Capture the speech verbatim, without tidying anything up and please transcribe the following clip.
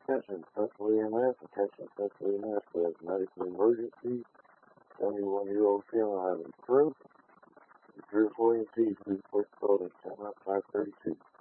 Attention, Central E M S. Attention, Central E M S. We have medical emergency. seventy-one-year-old female having stroke. Drew Williams, please report to building ten five thirty-two.